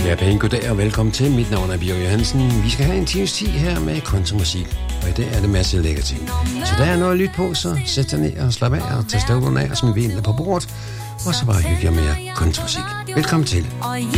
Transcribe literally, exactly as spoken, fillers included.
Kære pæne, goddag og velkommen til. Mit navn er Bjørn Johansen. Vi skal have en times tid her med kunstmusik, og i dag er det masser af lækker ting. Så der er noget at lytte på, så sæt dig ned og slap af og tag støvlerne af og smid benene på bordet, og så bare hygge jer med kunstmusik. Velkommen til.